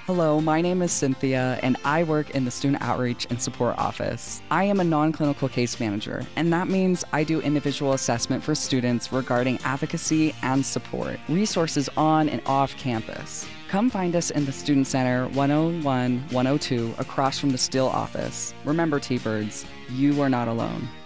Hello, my name is Cynthia, and I work in the Student Outreach and Support Office. I am a non-clinical case manager, and that means I do individual assessment for students regarding advocacy and support, resources on and off campus. Come find us in the Student Center 101-102 across from the Still office. Remember, T-Birds, you are not alone.